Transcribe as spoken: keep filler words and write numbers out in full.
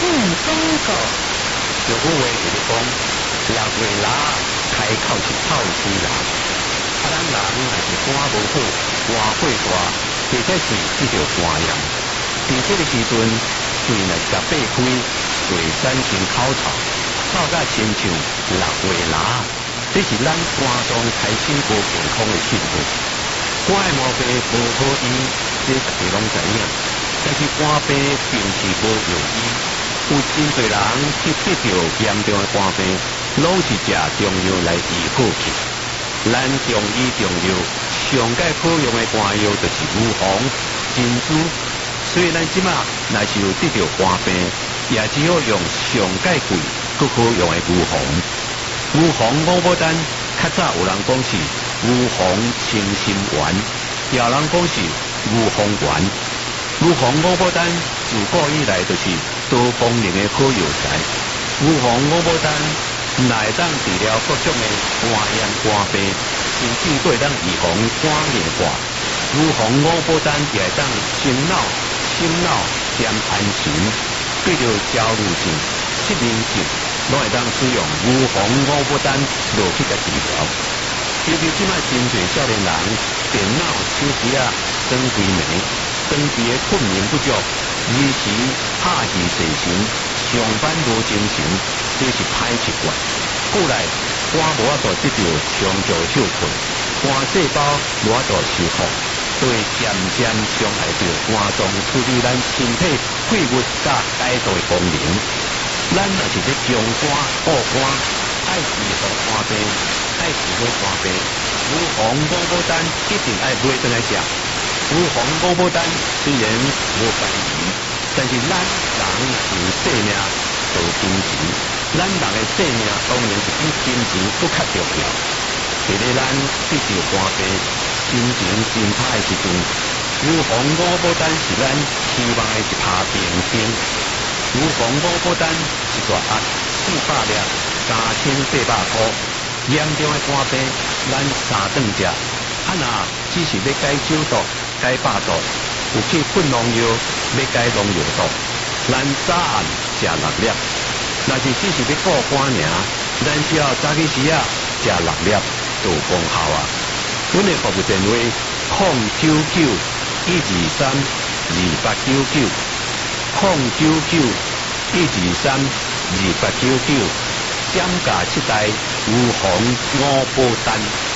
广告。 有句话就是讲，六月腊开口是臭死人。啊，咱人若是肝无好，肝火大，或者是得着肝炎。伫这个时阵，嘴若是甲擘开，会产生口臭，臭甲亲像六月腊，这是咱肝脏开始无健康的信号。肝的毛病无好医，这大家拢知影。但是肝病并是无药医，有真侪人去得着严重的肝病，拢是食中药来治好去。咱中医中药上界好用的肝药就是牛黄、珍珠，所以咱即马若是有得着肝病，也只好用上界贵、佫好用的牛黄。牛黄五宝丹，较早有人讲是牛黄清心丸，也有人讲是牛黄丸。牛黄五宝丹自古以来就是多功能的好药材。牛黄五宝丹乃会当治疗各种的肝炎、肝病，甚至佫会当预防肝硬化。牛黄五宝丹也会当心脑、心脑兼安神，对着焦虑症、失眠症，拢会当使用牛黄五宝丹落去甲治疗。尤其即摆真侪少年人电脑、手机啊装规暝。长期的困眠不足，时时拍戏睡神，上班无精神，这是歹习惯。后来肝无法度得到长久休困，肝细胞无法度修复，就会渐渐伤害到肝脏处理咱身体废物甲解毒的功能。咱若是咧强肝护肝，爱预防肝病，爱治好肝病，牛黄五宝丹一定爱买转来食。牛黄五宝丹虽然无便宜，但是咱人有性命就金钱，咱人的性命当然是比金钱更较重要。伫咧咱得着肝病、心情真歹的时阵，牛黄五宝丹是咱希望的一拍明灯。牛黄五宝丹一大盒四百粒，三千八百块。严重的肝病，咱三顿食，啊若只是要解酒毒、解百毒，有去困农药，要解农药毒，咱早暗食六粒。若是只是要顾肝尔，咱只要早起时啊食六粒就有功效啊。阮的服务电话：零九九一二三二八九九，零九九一二三二八九九，减价七代牛黄五宝丹。